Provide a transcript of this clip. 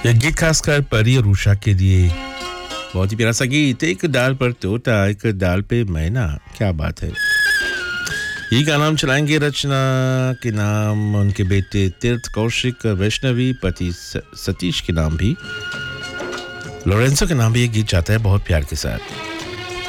यह गीत खासकर परी और उषा के लिए बहुत ही प्यारा सा गीत। एक डाल पर तोता एक डाल पे मैना, क्या बात है। ये गाना हम चलाएंगे रचना के नाम, उनके बेटे तीर्थ कौशिक, वैष्णवी, पति सतीश के नाम भी, लोरेंसो के नाम भी ये गीत जाता है बहुत प्यार के साथ।